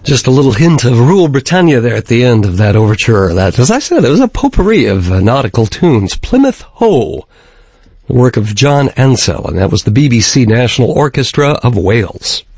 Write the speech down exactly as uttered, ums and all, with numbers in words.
Just a little hint of Rule Britannia there at the end of that overture. That, as I said, it was a potpourri of uh, nautical tunes. Plymouth Hoe, the work of John Ansell, and that was the B B C National Orchestra of Wales.